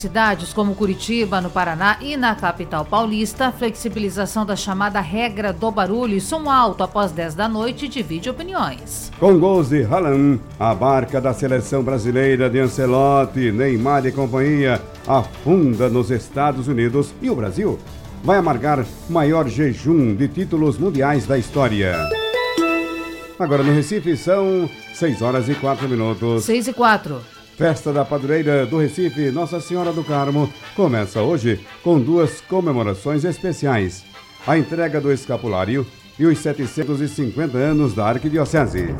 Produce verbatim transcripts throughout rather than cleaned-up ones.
Cidades como Curitiba, no Paraná e na capital paulista, a flexibilização da chamada regra do barulho e som alto após dez da noite divide opiniões. Com gols de Haaland, a barca da seleção brasileira de Ancelotti, Neymar e companhia afunda nos Estados Unidos e o Brasil vai amargar maior jejum de títulos mundiais da história. Agora no Recife são seis horas e quatro minutos. seis e quatro. Festa da Padroeira do Recife, Nossa Senhora do Carmo, começa hoje com duas comemorações especiais. A entrega do escapulário e os setecentos e cinquenta anos da Arquidiocese.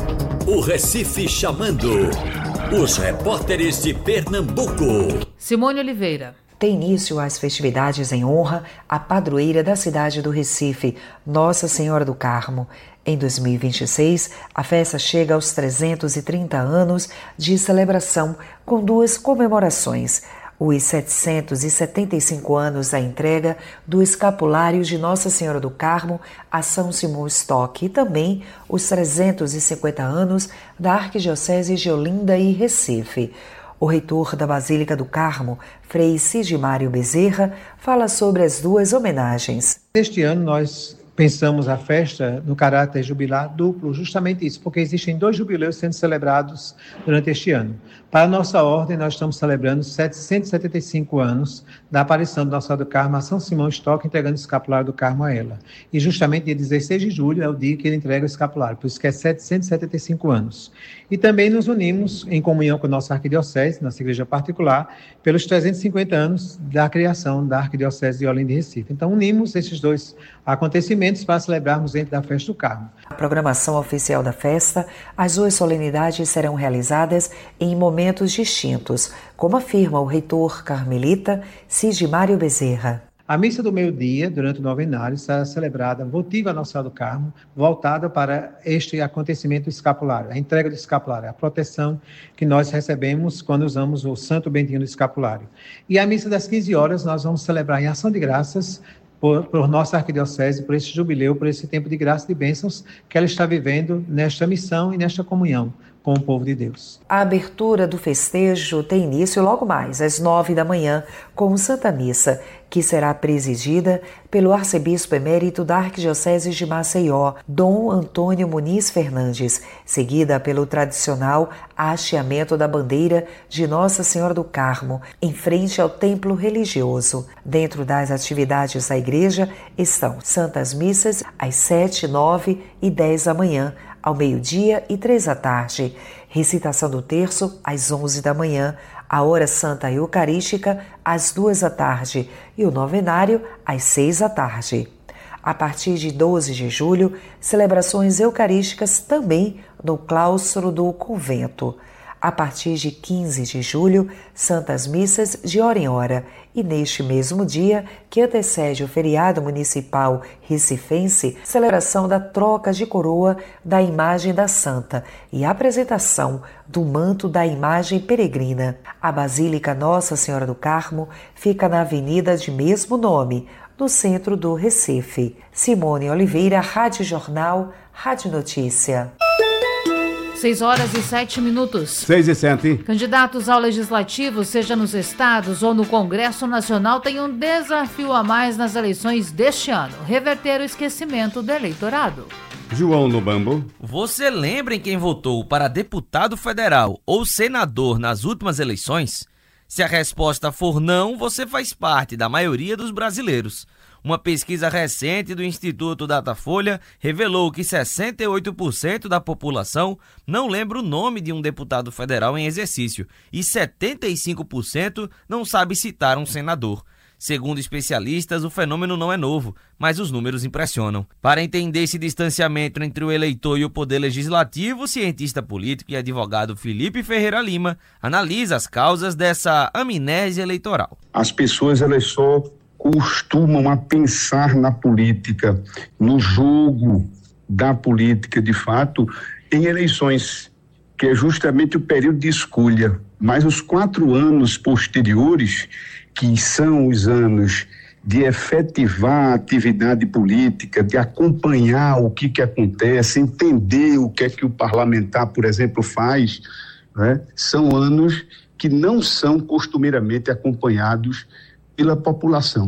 O Recife chamando. Os repórteres de Pernambuco. Simone Oliveira. Tem início as festividades em honra à padroeira da cidade do Recife, Nossa Senhora do Carmo. Em dois mil e vinte e seis, a festa chega aos trezentos e trinta anos de celebração, com duas comemorações. Os setecentos e setenta e cinco anos da entrega do escapulário de Nossa Senhora do Carmo a São Simão Stock e também os trezentos e cinquenta anos da Arquidiocese de Olinda e Recife. O reitor da Basílica do Carmo, Frei Sigimário Bezerra, fala sobre as duas homenagens. Este ano nós pensamos a festa no caráter jubilar duplo, justamente isso, porque existem dois jubileus sendo celebrados durante este ano. Para a nossa ordem, nós estamos celebrando setecentos e setenta e cinco anos da aparição de Nossa Senhora do Carmo a São Simão Stock, entregando o escapulário do Carmo a ela. E justamente dia dezesseis de julho é o dia que ele entrega o escapulário, por isso que é setecentos e setenta e cinco anos. E também nos unimos em comunhão com a nossa arquidiocese, nossa igreja particular, pelos trezentos e cinquenta anos da criação da Arquidiocese de Olinda e Recife. Então unimos esses dois acontecimentos para celebrarmos dentro da festa do Carmo. A programação oficial da festa, as duas solenidades serão realizadas em momentos distintos, como afirma o reitor carmelita Sigimário Bezerra. A missa do meio-dia, durante o novenário, será celebrada votiva a Nossa Senhora do Carmo, voltada para este acontecimento escapulário, a entrega do escapulário, a proteção que nós recebemos quando usamos o Santo Bentinho do escapulário. E a missa das quinze horas nós vamos celebrar em ação de graças por, por nossa arquidiocese, por esse jubileu, por esse tempo de graça e de bênçãos que ela está vivendo nesta missão e nesta comunhão com o povo de Deus. A abertura do festejo tem início logo mais, às nove da manhã, com Santa Missa, que será presidida pelo arcebispo emérito da Arquidiocese de Maceió, Dom Antônio Muniz Fernandes, seguida pelo tradicional hasteamento da bandeira de Nossa Senhora do Carmo, em frente ao templo religioso. Dentro das atividades da igreja estão Santas Missas às sete, nove e dez da manhã, ao meio-dia e três da tarde, recitação do terço às onze da manhã, a hora santa eucarística às duas da tarde e o novenário às seis da tarde. A partir de doze de julho, celebrações eucarísticas também no claustro do convento. A partir de quinze de julho, santas missas de hora em hora. E neste mesmo dia, que antecede o feriado municipal recifense, celebração da troca de coroa da imagem da santa e apresentação do manto da imagem peregrina. A Basílica Nossa Senhora do Carmo fica na avenida de mesmo nome, no centro do Recife. Simone Oliveira, Rádio Jornal, Rádio Notícia. seis horas e sete minutos. seis e sete. Candidatos ao Legislativo, seja nos estados ou no Congresso Nacional, têm um desafio a mais nas eleições deste ano: reverter o esquecimento do eleitorado. João Lubambo. Você lembra em quem votou para deputado federal ou senador nas últimas eleições? Se a resposta for não, você faz parte da maioria dos brasileiros. Uma pesquisa recente do Instituto Datafolha revelou que sessenta e oito por cento da população não lembra o nome de um deputado federal em exercício e setenta e cinco por cento não sabe citar um senador. Segundo especialistas, o fenômeno não é novo, mas os números impressionam. Para entender esse distanciamento entre o eleitor e o poder legislativo, o cientista político e advogado Felipe Ferreira Lima analisa as causas dessa amnésia eleitoral. As pessoas, elas só costumam a pensar na política, no jogo da política, de fato, em eleições, que é justamente o período de escolha. Mas os quatro anos posteriores, que são os anos de efetivar a atividade política, de acompanhar o que, que acontece, entender o que é que o parlamentar, por exemplo, faz, né? São anos que não são costumeiramente acompanhados pela população.